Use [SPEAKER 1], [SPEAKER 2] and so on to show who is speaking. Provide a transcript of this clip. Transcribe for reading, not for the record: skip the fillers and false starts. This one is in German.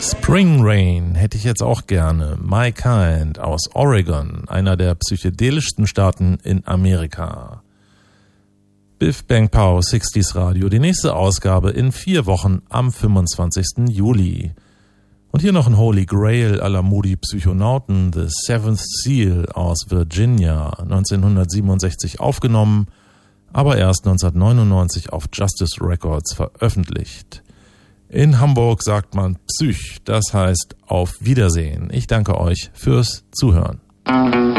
[SPEAKER 1] Spring Rain hätte ich jetzt auch gerne. My Kind aus Oregon, einer der psychedelischsten Staaten in Amerika. Biff Bang Pow 60s Radio, die nächste Ausgabe in 4 Wochen am 25. Juli. Und hier noch ein Holy Grail à la Moody Psychonauten, The Seventh Seal aus Virginia, 1967 aufgenommen, aber erst 1999 auf Justice Records veröffentlicht. In Hamburg sagt man Psych, das heißt auf Wiedersehen. Ich danke euch fürs Zuhören.